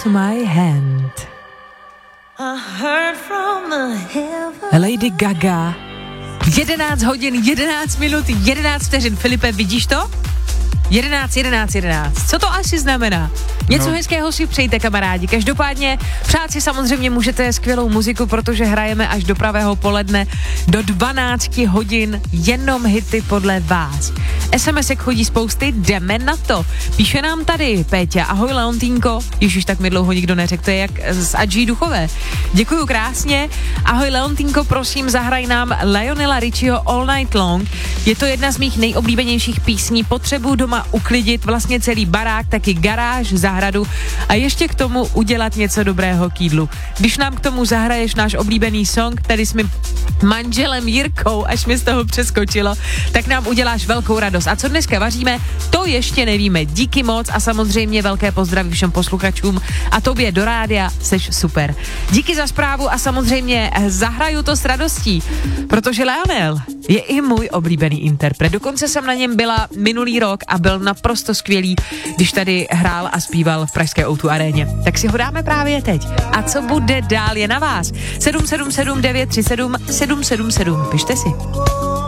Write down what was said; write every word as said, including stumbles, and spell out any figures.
My Hand. Lady Gaga. jedenáct hodin, jedenáct minut, jedenáct vteřin. Filipe, vidíš to? jedenáct, jedenáct, jedenáct. Co to asi znamená? Něco no. hezkého si přejte, kamarádi. Každopádně přát si samozřejmě můžete skvělou muziku, protože hrajeme až do pravého poledne do dvanáct hodin jenom hity podle vás. es em esek chodí spousty, jdeme na to. Píše nám tady Péťa, ahoj Leontínko. Ježiš, tak mi dlouho nikdo neřekl, to je jak z Adží Duchové. Děkuju krásně. Ahoj Leontínko, prosím, zahraj nám Lionela Richieho All Night Long. Je to jedna z mých nejoblíbenějších písní. Potřebuju doma uklidit vlastně celý barák, taky garáž, zahradu a ještě k tomu udělat něco dobrého k jídlu. Když nám k tomu zahraješ náš oblíbený song, tady s mým manželem Jirkou, až mi z toho přeskočilo, tak nám uděláš velkou radost. A co dneska vaříme, to ještě nevíme. Díky moc a samozřejmě velké pozdraví všem posluchačům a tobě do rádia, seš super. Díky za zprávu a samozřejmě zahraju to s radostí, protože Lionel je i můj oblíbený interpret. Dokonce jsem na něm byla minulý rok a byl naprosto skvělý, když tady hrál a zpíval v pražské ó dva aréně. Tak si ho dáme právě teď. A co bude dál, je na vás. sedm sedm sedm devět tři sedm sedm sedm sedm. Pište si.